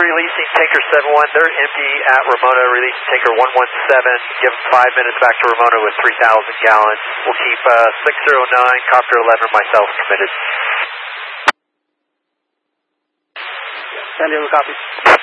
releasing Tanker 71. They're empty at Ramona. Releasing Tanker 117. Give 5 minutes back to Ramona with 3,000 gallons. We'll keep 609, Copter 11, myself committed. San Diego, copy.